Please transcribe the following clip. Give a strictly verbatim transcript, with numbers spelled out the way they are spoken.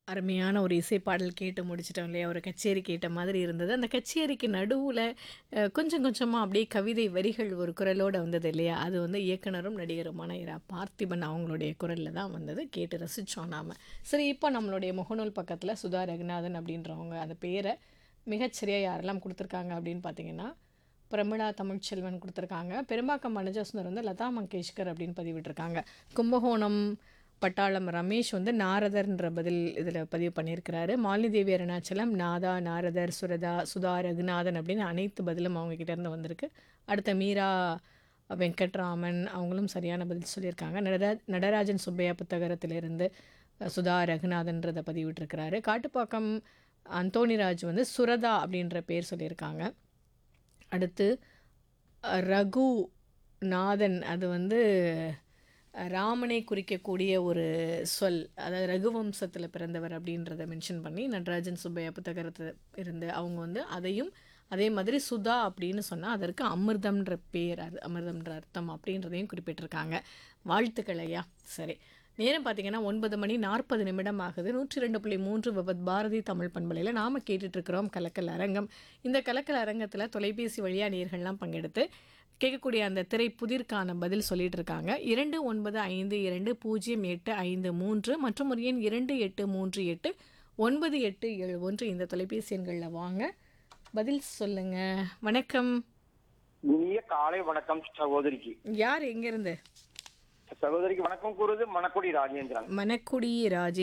அருமையான ஒரு இசை பாடல் கேட்டு முடிச்சிட்டோம் இல்லையா? ஒரு கச்சேரி கேட்ட மாதிரி இருந்தது. அந்த கச்சேரிக்கு நடுவுல அ கொஞ்சம் கொஞ்சமா அப்படியே கவிதை வரிகள் ஒரு குரலோட வந்தது இல்லையா? அது வந்து இயக்குனரும், நடிகருமான இரா பார்த்திபன் அவங்களுடைய குரல்ல தான் வந்தது. கேட்டு ரசிச்சோம் நாம. சரி, இப்போ நம்மளுடைய முகநூல் பக்கத்துல சுதா ரகுநாதன் அப்படின்றவங்க அந்த பேர மிகச்சரியா யாரெல்லாம் குடுத்துருக்காங்க அப்படின்னு பார்த்தீங்கன்னா, பிரமிளா தமிழ்ச்செல்வன் குடுத்துருக்காங்க. பெரும்பாக்கம் வனஜசுந்தர் வந்து லதா மங்கேஷ்கர் அப்படின்னு பதிவிட்டிருக்காங்க. கும்பகோணம் பட்டாளம் ரமேஷ் வந்து நாரதர்ன்ற பதில் இதில் பதிவு பண்ணியிருக்கிறாரு. மாலினி தேவி அருணாச்சலம், நாதா, நாரதர், சுரதா, சுதா ரகுநாதன் அப்படின்னு அனைத்து பதிலும் அவங்க கிட்ட இருந்து வந்திருக்கு. அடுத்த மீரா வெங்கட்ராமன் அவங்களும் சரியான பதில் சொல்லியிருக்காங்க. நடரா நடராஜன் சுப்பையா புத்தகத்திலிருந்து அஹ், சுதா ரகுநாதன்றதை பதிவிட்டிருக்கிறாரு. காட்டுப்பாக்கம் அந்தோணிராஜ் வந்து சுரதா அப்படின்ற பேர் சொல்லியிருக்காங்க. அடுத்து அஹ், ரகு நாதன் அது வந்து அஹ், ராமனை குறிக்கக்கூடிய ஒரு சொல், அதாவது ரகுவம்சத்தில் பிறந்தவர் அப்படின்றத மென்ஷன் பண்ணி நடராஜன் சுப்பையா புத்தகத்தை இருந்து அவங்க வந்து அதையும் அதே மாதிரி சுதா அப்படின்னு சொன்னால் அதற்கு அமிர்தம்ன்ற பேர், அது அமிர்தம்ன்ற அர்த்தம் அப்படின்றதையும் குறிப்பிட்டிருக்காங்க. வாழ்த்துக்கள் ஐயா. சரி, நேரம் பார்த்தீங்கன்னா ஒன்பது மணி நாற்பது நிமிடம் ஆகுது. நூற்றி ரெண்டு புள்ளி மூன்று விபத் பாரதி தமிழ் பண்பலையில் நாம் கேட்டுட்ருக்கிறோம் கலக்கல் அரங்கம். இந்த கலக்கல் அரங்கத்தில் தொலைபேசி வழியாக நேர்கள்லாம் பங்கெடுத்து கேட்கக்கூடிய அந்த திரை புதிர்க்கான பதில் சொல்லிட்டு இருக்காங்க. இரண்டு ஒன்பது ஐந்து இரண்டு பூஜ்ஜியம் எட்டு ஐந்து மூன்று மற்றும் ஒரு எண் இரண்டு எட்டு மூன்று எட்டு ஒன்பது எட்டு ஏழு ஒன்று இந்த தொலைபேசி எண்களில் வாங்க பதில் சொல்லுங்க. வணக்கம். இனிய காலை வணக்கம் சகோதரிக்கு. யார் எங்கேருந்து? சகோதரிக்கு வணக்கம் கூறுவது மணக்குடி ராஜேந்திரன். மணக்குடி ராஜே